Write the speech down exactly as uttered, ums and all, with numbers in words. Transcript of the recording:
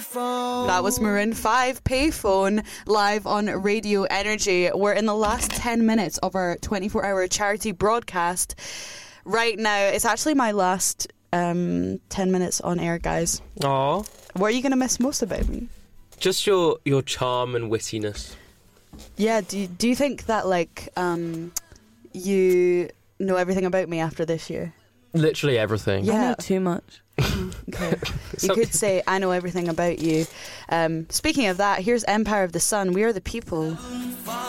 That was Maroon five, Payphone, live on Radio Energy. We're in the last ten minutes of our twenty-four hour charity broadcast. Right now, it's actually my last um, ten minutes on air, guys. Aww. What are you going to miss most about me? Just your, your charm and wittiness. Yeah, do you, do you think that, like, um, you know everything about me after this year? Literally everything. Yeah. I know too much. Okay. You could say, I know everything about you. Um, speaking of that, here's Empire of the Sun. We are the people.